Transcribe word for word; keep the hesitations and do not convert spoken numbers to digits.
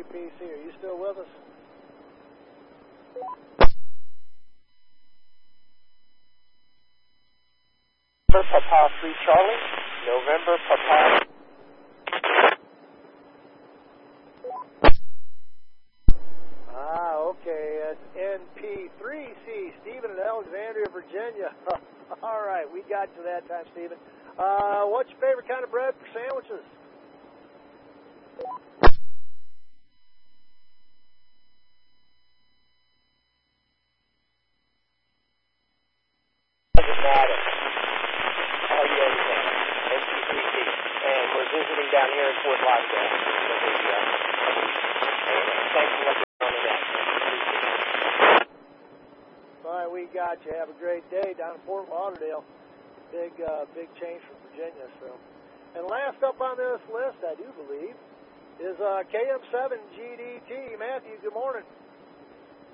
P C. Are you still with us? Papa three Charlie, November Papa. Ah, okay. That's N P three C, Stephen in Alexandria, Virginia. All right, we got to that time, Stephen. Uh, what's your favorite kind of bread for sandwiches? Doesn't matter. All you understand. N P three C. And we're visiting down here in Fort Lauderdale. So there you go. And thanks for letting me on the net. All right, we got you. Have a great day down in Fort Lauderdale. Big, uh, big change from Virginia. So, and last up on this list, I do believe, is uh, K M seven G D T. Matthew, good morning.